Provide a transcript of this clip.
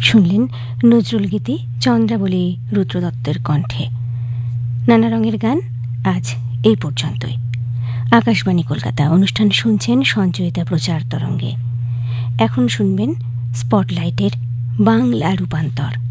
শুনলেন নজরুল গীতি চন্দ্রাবলী রুদ্রদত্তের কণ্ঠে। নানা রঙের গান আজ এই পর্যন্তই। আকাশবাণী কলকাতা অনুষ্ঠান শুনছেন সঞ্চয়িতা প্রচার তরঙ্গে। এখন শুনবেন স্পটলাইটের বাংলা রূপান্তর।